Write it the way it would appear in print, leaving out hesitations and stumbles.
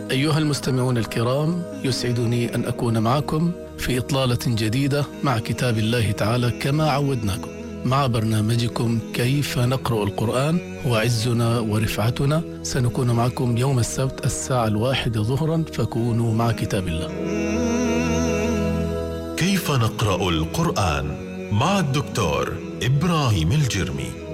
أيها المستمعون الكرام، يسعدني أن أكون معكم في إطلالة جديدة مع كتاب الله تعالى كما عودناكم، مع برنامجكم كيف نقرأ القرآن هو عزنا ورفعتنا. سنكون معكم يوم السبت 1:01 ظهرا، فكونوا مع كتاب الله. كيف نقرأ القرآن مع الدكتور إبراهيم الجرمي.